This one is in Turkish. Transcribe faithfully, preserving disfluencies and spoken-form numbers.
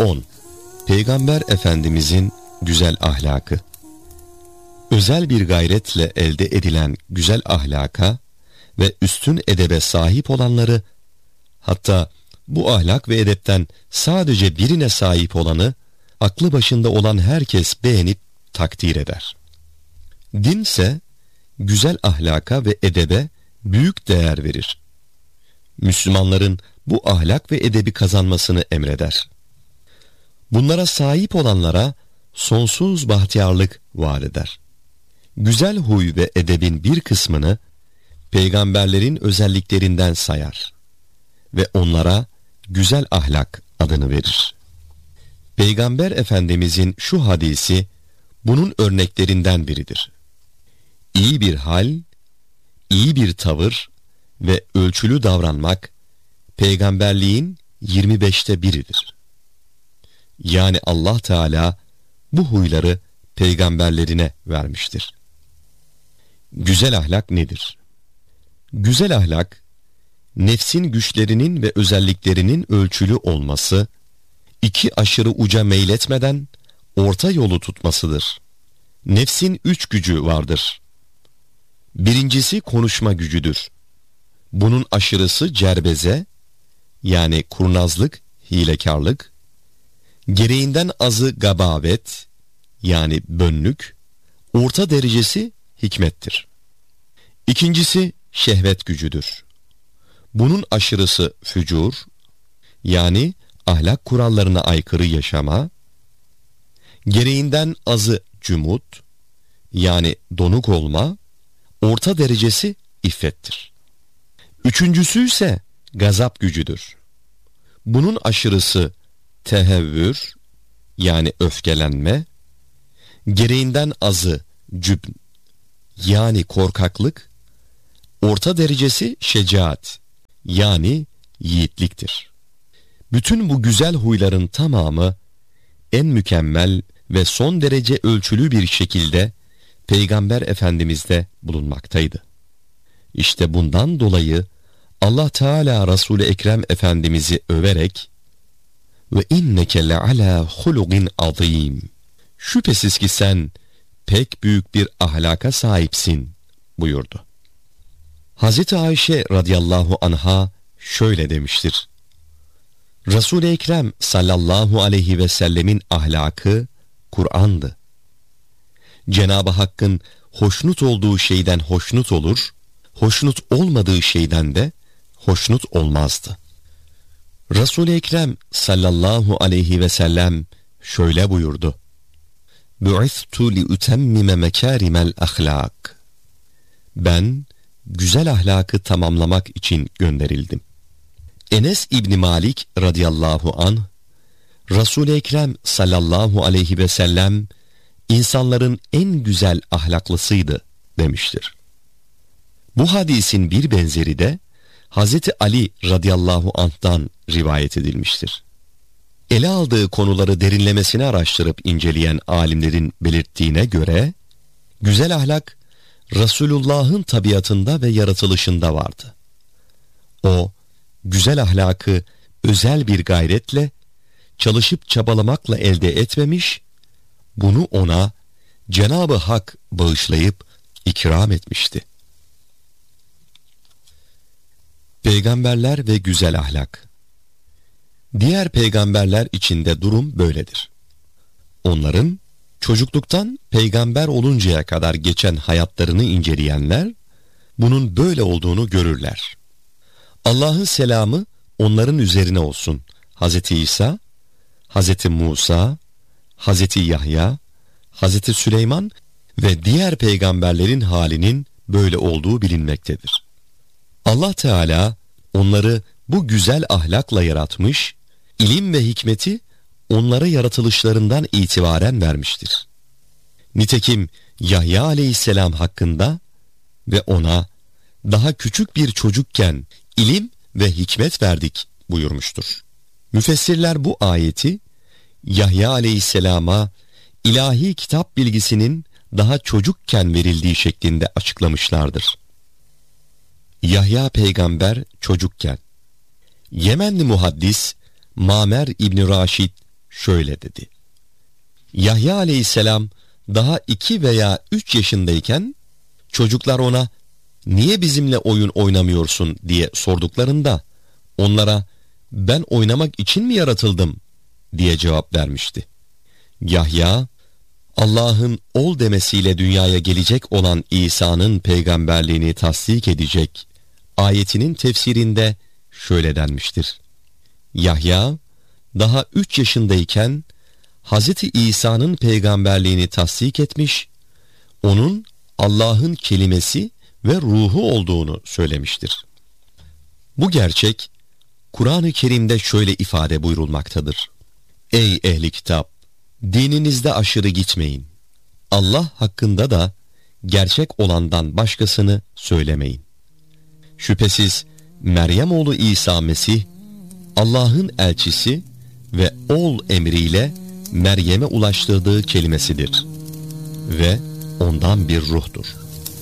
on. Peygamber Efendimizin güzel ahlakı. Özel bir gayretle elde edilen güzel ahlaka ve üstün edebe sahip olanları, hatta bu ahlak ve edepten sadece birine sahip olanı, aklı başında olan herkes beğenip takdir eder. Dinse, güzel ahlaka ve edebe büyük değer verir. Müslümanların bu ahlak ve edebi kazanmasını emreder. Bunlara sahip olanlara sonsuz bahtiyarlık vaat eder. Güzel huy ve edebin bir kısmını peygamberlerin özelliklerinden sayar ve onlara güzel ahlak adını verir. Peygamber Efendimizin şu hadisi bunun örneklerinden biridir. İyi bir hal, iyi bir tavır ve ölçülü davranmak peygamberliğin yirmi beşte biridir. Yani Allah Teala bu huyları peygamberlerine vermiştir. Güzel ahlak nedir? Güzel ahlak, nefsin güçlerinin ve özelliklerinin ölçülü olması, iki aşırı uca meyletmeden orta yolu tutmasıdır. Nefsin üç gücü vardır. Birincisi konuşma gücüdür. Bunun aşırısı cerbeze, yani kurnazlık, hilekarlık, gereğinden azı gabavet, yani bönlük, orta derecesi hikmettir. İkincisi şehvet gücüdür. Bunun aşırısı fücur, yani ahlak kurallarına aykırı yaşama, gereğinden azı cumut, yani donuk olma, orta derecesi iffettir. Üçüncüsü ise gazap gücüdür. Bunun aşırısı tehevvür, yani öfkelenme, gereğinden azı cübn, yani korkaklık, orta derecesi şecaat, yani yiğitliktir. Bütün bu güzel huyların tamamı en mükemmel ve son derece ölçülü bir şekilde Peygamber Efendimiz'de bulunmaktaydı. İşte bundan dolayı Allah Teala Resul-i Ekrem Efendimiz'i överek ve inneke le'ala hulugin azim, şüphesiz ki sen pek büyük bir ahlaka sahipsin buyurdu. Hazreti Ayşe radıyallahu anha şöyle demiştir: Resul-i Ekrem sallallahu aleyhi ve sellemin ahlakı Kur'an'dı. Cenab-ı Hakk'ın hoşnut olduğu şeyden hoşnut olur, hoşnut olmadığı şeyden de hoşnut olmazdı. Resul-i Ekrem sallallahu aleyhi ve sellem şöyle buyurdu: Bu'ithtu li utemmime mekârimel ahlak. Ben güzel ahlakı tamamlamak için gönderildim. Enes İbni Malik radıyallahu anh, Resul-i Ekrem sallallahu aleyhi ve sellem insanların en güzel ahlaklısıydı demiştir. Bu hadisin bir benzeri de Hazreti Ali radıyallahu anh'tan rivayet edilmiştir. Ele aldığı konuları derinlemesine araştırıp inceleyen alimlerin belirttiğine göre, güzel ahlak Resulullah'ın tabiatında ve yaratılışında vardı. O, güzel ahlakı özel bir gayretle, çalışıp çabalamakla elde etmemiş, bunu ona Cenab-ı Hak bağışlayıp ikram etmişti. Peygamberler ve güzel ahlak. Diğer peygamberler içinde durum böyledir. Onların çocukluktan peygamber oluncaya kadar geçen hayatlarını inceleyenler, bunun böyle olduğunu görürler. Allah'ın selamı onların üzerine olsun. Hazreti İsa, Hazreti Musa, Hazreti Yahya, Hazreti Süleyman ve diğer peygamberlerin halinin böyle olduğu bilinmektedir. Allah Teala onları bu güzel ahlakla yaratmış, ilim ve hikmeti onlara yaratılışlarından itibaren vermiştir. Nitekim Yahya aleyhisselam hakkında ve ona daha küçük bir çocukken ilim ve hikmet verdik buyurmuştur. Müfessirler bu ayeti Yahya aleyhisselama ilahi kitap bilgisinin daha çocukken verildiği şeklinde açıklamışlardır. Yahya peygamber çocukken. Yemenli muhaddis Mamer İbni Raşid şöyle dedi. Yahya aleyhisselam daha iki veya üç yaşındayken çocuklar ona niye bizimle oyun oynamıyorsun diye sorduklarında onlara ben oynamak için mi yaratıldım diye cevap vermişti. Yahya Allah'ın ol demesiyle dünyaya gelecek olan İsa'nın peygamberliğini tasdik edecek ayetinin tefsirinde şöyle denmiştir. Yahya daha üç yaşındayken Hazreti İsa'nın peygamberliğini tasdik etmiş, onun Allah'ın kelimesi ve ruhu olduğunu söylemiştir. Bu gerçek Kur'an-ı Kerim'de şöyle ifade buyurulmaktadır. Ey ehli kitap! Dininizde aşırı gitmeyin. Allah hakkında da gerçek olandan başkasını söylemeyin. Şüphesiz Meryem oğlu İsa Mesih, Allah'ın elçisi ve ol emriyle Meryem'e ulaştırdığı kelimesidir ve ondan bir ruhtur.